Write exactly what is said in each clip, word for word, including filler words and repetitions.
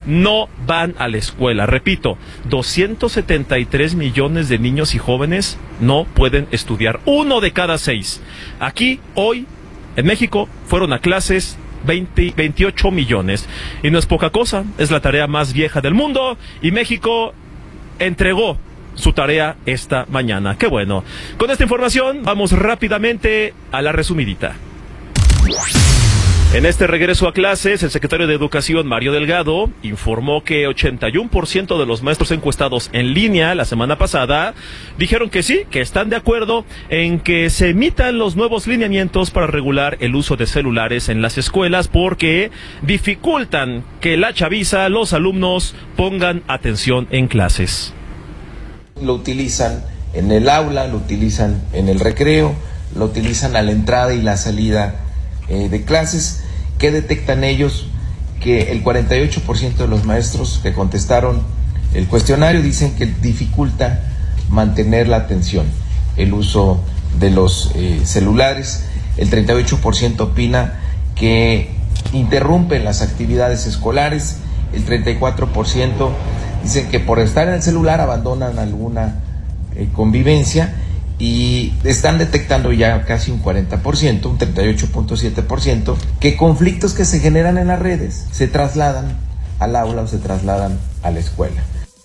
no van a la escuela. Repito, doscientos setenta y tres millones de niños y jóvenes no pueden estudiar. Uno de cada seis. Aquí, hoy, en México, fueron a clases veinte, veintiocho millones. Y no es poca cosa, es la tarea más vieja del mundo. Y México entregó su tarea esta mañana. ¡Qué bueno! Con esta información, vamos rápidamente a la resumidita. En este regreso a clases, el secretario de Educación, Mario Delgado, informó que ochenta y uno por ciento de los maestros encuestados en línea la semana pasada dijeron que sí, que están de acuerdo en que se emitan los nuevos lineamientos para regular el uso de celulares en las escuelas porque dificultan que la chaviza, los alumnos, pongan atención en clases. Lo utilizan en el aula, lo utilizan en el recreo, lo utilizan a la entrada y la salida Eh, de clases. ¿Qué detectan ellos? Que el cuarenta y ocho por ciento de los maestros que contestaron el cuestionario dicen que dificulta mantener la atención, el uso de los eh, celulares. El treinta y ocho por ciento opina que interrumpen las actividades escolares. El treinta y cuatro por ciento dicen que por estar en el celular abandonan alguna eh, convivencia. Y están detectando ya casi un cuarenta por ciento, un treinta y ocho punto siete por ciento, que conflictos que se generan en las redes se trasladan al aula o se trasladan a la escuela.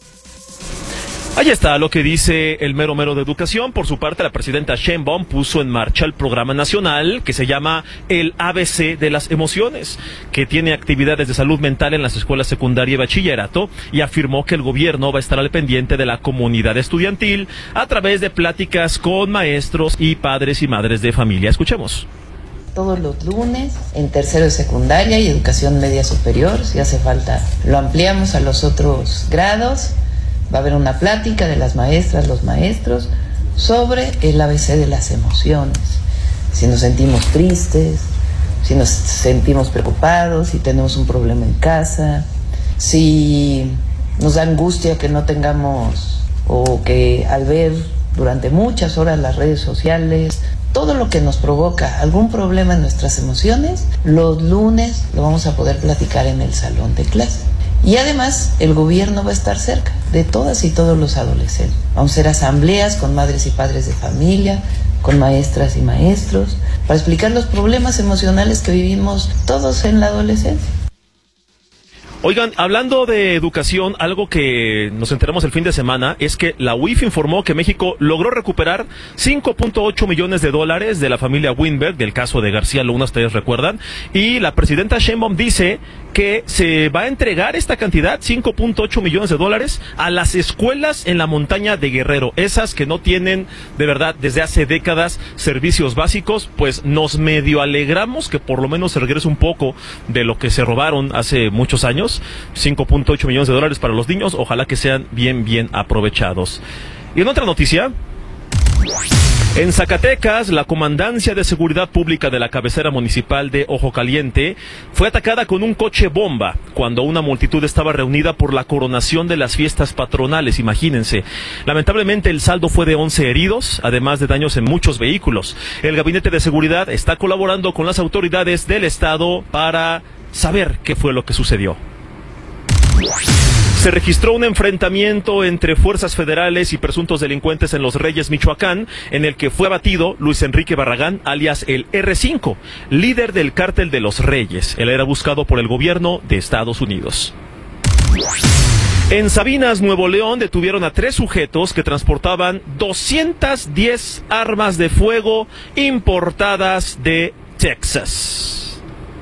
Ahí está lo que dice el mero mero de educación. Por su parte, la presidenta Sheinbaum puso en marcha el programa nacional que se llama el A B C de las emociones, que tiene actividades de salud mental en las escuelas secundaria y bachillerato, y afirmó que el gobierno va a estar al pendiente de la comunidad estudiantil a través de pláticas con maestros y padres y madres de familia. Escuchemos. Todos los lunes en tercero de secundaria y educación media superior, si hace falta lo ampliamos a los otros grados. Va a haber una plática de las maestras, los maestros, sobre el A B C de las emociones. Si nos sentimos tristes, si nos sentimos preocupados, si tenemos un problema en casa, si nos da angustia que no tengamos o que al ver durante muchas horas las redes sociales, todo lo que nos provoca algún problema en nuestras emociones, los lunes lo vamos a poder platicar en el salón de clase. Y además, el gobierno va a estar cerca de todas y todos los adolescentes. Vamos a hacer asambleas con madres y padres de familia, con maestras y maestros, para explicar los problemas emocionales que vivimos todos en la adolescencia. Oigan, hablando de educación, algo que nos enteramos el fin de semana es que la U I F informó que México logró recuperar cinco punto ocho millones de dólares de la familia Weinberg, del caso de García Luna, ustedes recuerdan, y la presidenta Sheinbaum dice que se va a entregar esta cantidad, cinco punto ocho millones de dólares, a las escuelas en la montaña de Guerrero, esas que no tienen, de verdad, desde hace décadas servicios básicos. Pues nos medio alegramos que por lo menos se regrese un poco de lo que se robaron hace muchos años. cinco punto ocho millones de dólares para los niños, ojalá que sean bien, bien aprovechados. Y en otra noticia, en Zacatecas, la Comandancia de Seguridad Pública de la cabecera municipal de Ojo Caliente fue atacada con un coche bomba cuando una multitud estaba reunida por la coronación de las fiestas patronales, imagínense. Lamentablemente el saldo fue de once heridos, además de daños en muchos vehículos. El Gabinete de Seguridad está colaborando con las autoridades del estado para saber qué fue lo que sucedió. Se registró un enfrentamiento entre fuerzas federales y presuntos delincuentes en Los Reyes, Michoacán, en el que fue abatido Luis Enrique Barragán, alias el erre cinco, líder del cártel de Los Reyes. Él era buscado por el gobierno de Estados Unidos. En Sabinas, Nuevo León, detuvieron a tres sujetos que transportaban doscientas diez armas de fuego importadas de Texas.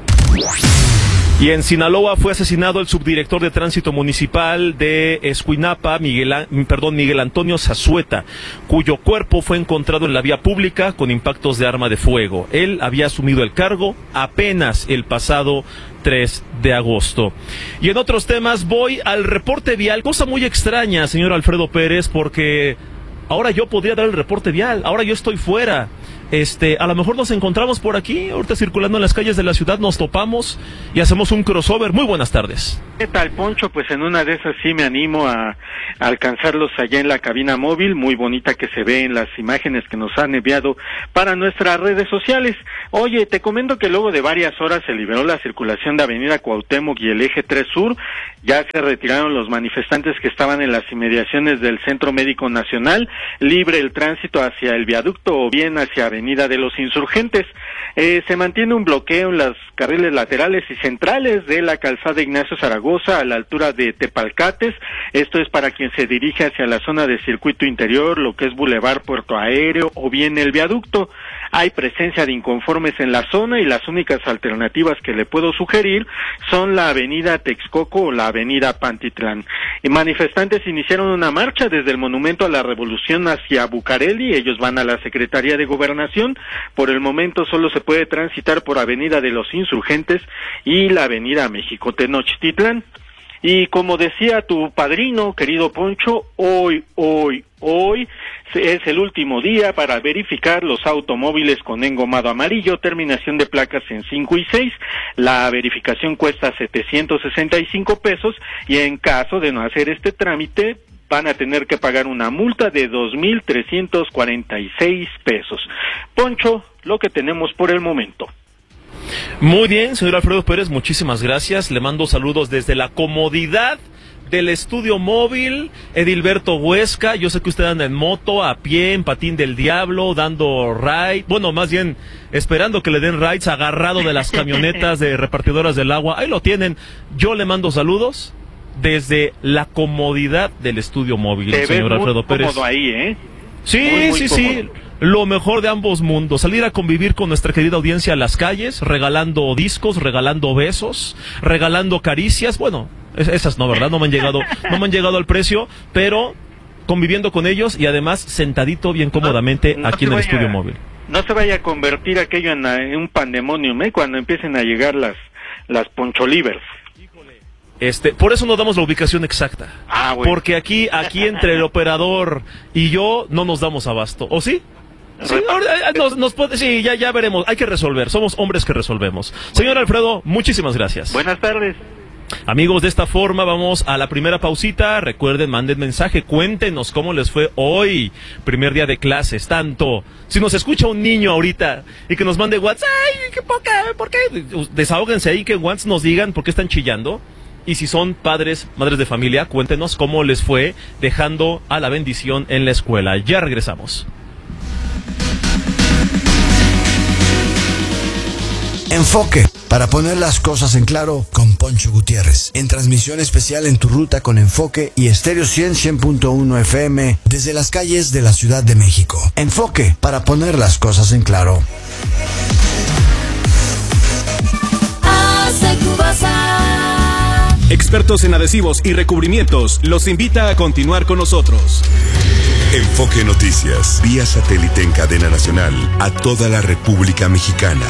Y en Sinaloa fue asesinado el subdirector de tránsito municipal de Escuinapa, Miguel, perdón, Miguel Antonio Zazueta, cuyo cuerpo fue encontrado en la vía pública con impactos de arma de fuego. Él había asumido el cargo apenas el pasado tres de agosto. Y en otros temas voy al reporte vial, cosa muy extraña, señor Alfredo Pérez, porque ahora yo podría dar el reporte vial, ahora yo estoy fuera. Este, a lo mejor nos encontramos por aquí, ahorita circulando en las calles de la ciudad, nos topamos y hacemos un crossover. Muy buenas tardes. ¿Qué tal, Poncho? Pues en una de esas sí me animo a, a alcanzarlos allá en la cabina móvil, muy bonita que se ve en las imágenes que nos han enviado para nuestras redes sociales. Oye, te comento que luego de varias horas se liberó la circulación de Avenida Cuauhtémoc y el Eje tres Sur. Ya se retiraron los manifestantes que estaban en las inmediaciones del Centro Médico Nacional, libre el tránsito hacia el viaducto o bien hacia Avenida de los Insurgentes. Eh, se mantiene un bloqueo en las carriles laterales y centrales de la calzada Ignacio Zaragoza a la altura de Tepalcates. Esto es para quien se dirige hacia la zona de circuito interior, lo que es Boulevard Puerto Aéreo o bien el viaducto. Hay presencia de inconformes en la zona y las únicas alternativas que le puedo sugerir son la avenida Texcoco o la avenida Pantitlán. Y manifestantes iniciaron una marcha desde el Monumento a la Revolución hacia Bucareli. Ellos van a la Secretaría de Gobernación. Por el momento solo se puede transitar por avenida de los Insurgentes y la avenida México Tenochtitlán. Y como decía tu padrino, querido Poncho, hoy, hoy, hoy es el último día para verificar los automóviles con engomado amarillo, terminación de placas en cinco y seis. La verificación cuesta setecientos sesenta y cinco pesos y en caso de no hacer este trámite van a tener que pagar una multa de dos mil trescientos cuarenta y seis pesos. Poncho, lo que tenemos por el momento. Muy bien, señor Alfredo Pérez, muchísimas gracias. Le mando saludos desde la comodidad del estudio móvil. Edilberto Huesca, yo sé que usted anda en moto, a pie, en patín del diablo, dando ride, bueno, más bien esperando que le den rides, agarrado de las camionetas de repartidoras del agua. Ahí lo tienen. Yo le mando saludos desde la comodidad del estudio móvil, Te señor ves Alfredo muy Pérez. Cómodo ahí, ¿eh? Sí, muy, muy sí, cómodo. sí. Lo mejor de ambos mundos, salir a convivir con nuestra querida audiencia a las calles, regalando discos, regalando besos, regalando caricias. Bueno, esas no, ¿verdad? No me han llegado, no me han llegado al precio, pero conviviendo con ellos y además sentadito bien cómodamente no, no aquí en el vaya, estudio móvil. No se vaya a convertir aquello en, en un pandemonium, ¿eh? Cuando empiecen a llegar las, las poncholivers. Este, por eso no damos la ubicación exacta. Ah, bueno. Porque aquí, aquí entre el operador y yo no nos damos abasto. ¿O sí? Sí, ahora, nos, nos puede, sí, ya, ya veremos. Hay que resolver. Somos hombres que resolvemos. Señor Alfredo, muchísimas gracias. Buenas tardes. Amigos, de esta forma vamos a la primera pausita. Recuerden, manden mensaje, cuéntenos cómo les fue hoy, primer día de clases. Tanto, si nos escucha un niño ahorita y que nos mande WhatsApp, ¡ay, qué poca! ¿Por qué? Desahóguense ahí, que en WhatsApp nos digan por qué están chillando. Y si son padres, madres de familia, cuéntenos cómo les fue dejando a la bendición en la escuela. Ya regresamos. Enfoque, para poner las cosas en claro, con Poncho Gutiérrez. En transmisión especial en tu ruta con Enfoque y Estéreo cien, cien punto uno F M desde las calles de la Ciudad de México. Enfoque, para poner las cosas en claro. Hace Cubasa. Expertos en adhesivos y recubrimientos los invita a continuar con nosotros. Enfoque Noticias, vía satélite en cadena nacional a toda la República Mexicana.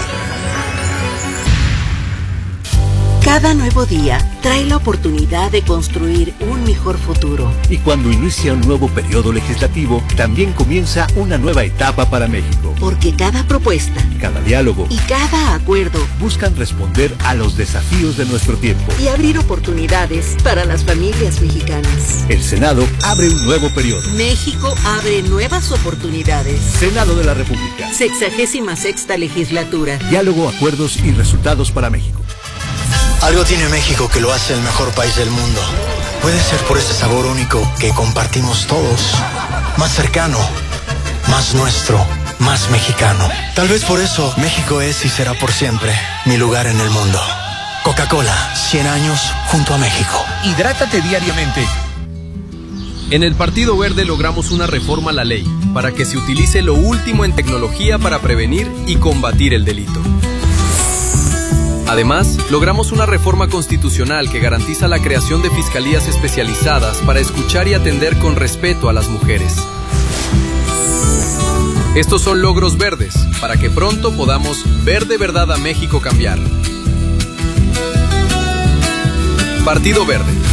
Cada nuevo día trae la oportunidad de construir un mejor futuro. Y cuando inicia un nuevo periodo legislativo, también comienza una nueva etapa para México. Porque cada propuesta, cada diálogo y cada acuerdo buscan responder a los desafíos de nuestro tiempo y abrir oportunidades para las familias mexicanas. El Senado abre un nuevo periodo. México abre nuevas oportunidades. Senado de la República. Sexagésima sexta legislatura. Diálogo, acuerdos y resultados para México. Algo tiene México que lo hace el mejor país del mundo. Puede ser por ese sabor único que compartimos todos. Más cercano, más nuestro, más mexicano. Tal vez por eso México es y será por siempre mi lugar en el mundo. Coca-Cola, cien años junto a México. Hidrátate diariamente. En el Partido Verde logramos una reforma a la ley para que se utilice lo último en tecnología para prevenir y combatir el delito. Además, logramos una reforma constitucional que garantiza la creación de fiscalías especializadas para escuchar y atender con respeto a las mujeres. Estos son logros verdes, para que pronto podamos ver de verdad a México cambiar. Partido Verde.